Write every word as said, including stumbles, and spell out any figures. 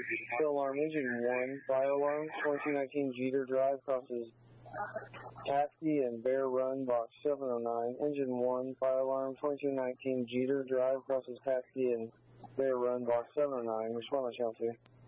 Fill alarm engine one, fire alarm, twenty-two nineteen Jeter Drive, crosses Patsy and Bear Run, box seven oh nine. Engine one, fire alarm, twenty-two nineteen Jeter Drive, crosses Patsy and Bear Run, box seven oh nine. Respond on channel two.